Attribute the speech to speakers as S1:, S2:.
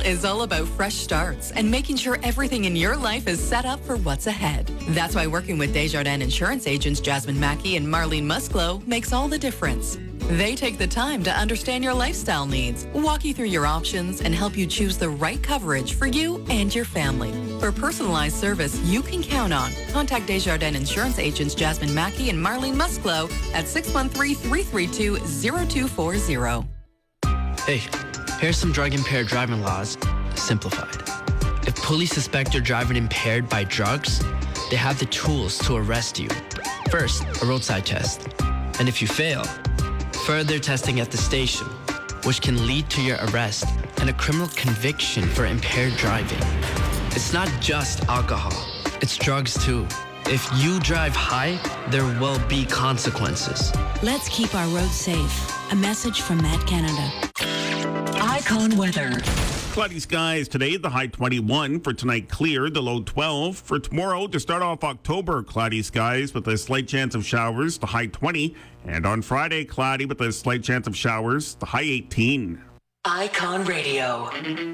S1: is all about fresh starts and making sure everything in your life is set up for what's ahead. That's why working with Desjardins insurance agents Jasmine Mackey and Marlene Musclo makes all the difference. They take the time to understand your lifestyle needs, walk you through your options, and help you choose the right coverage for you and your family. For personalized service you can count on, contact Desjardins insurance agents Jasmine Mackey and Marlene Musclo at 613-332-0240.
S2: Hey, here's some drug-impaired driving laws, simplified. If police suspect you're driving impaired by drugs, they have the tools to arrest you. First, a roadside test. And if you fail, further testing at the station, which can lead to your arrest and a criminal conviction for impaired driving. It's not just alcohol, it's drugs too. If you drive high, there will be consequences.
S3: Let's keep our roads safe. A message from Matt Canada. Icon weather.
S4: Cloudy skies today, the high 21. For tonight, clear, the low 12. For tomorrow, to start off October, cloudy skies with a slight chance of showers, the high 20. And on Friday, cloudy with a slight chance of showers, the high 18.
S3: Icon Radio.